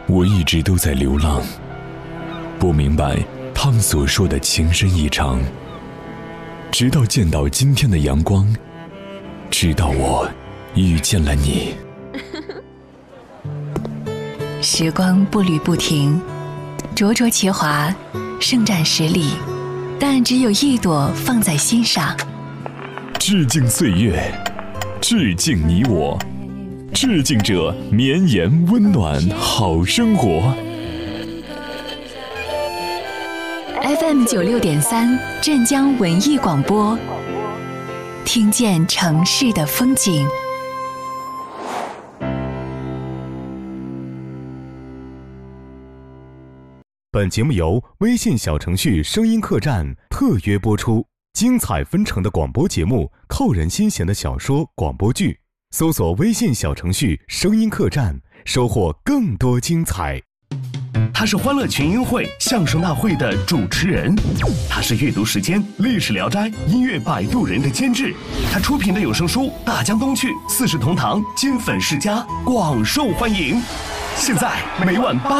我一直都在流浪，不明白他们所说的情深意长，直到见到今天的阳光，直到我遇见了你。 时光步履不停，灼灼其华，盛展十里，但只有一朵放在心上。 致敬岁月，致敬你我，致敬这绵延温暖好生活。 FM96.3镇江文艺广播，听见城市的风景。 本节目由微信小程序声音客栈特约播出，精彩纷呈的广播节目，扣人心弦的小说广播剧，搜索微信小程序声音客栈，收获更多精彩。 他是欢乐群英会相声大会的主持人，他是阅读时间历史聊斋音乐摆渡人的监制，他出品的有声书《大江东去》《四世同堂》金粉世家广受欢迎。现在每晚8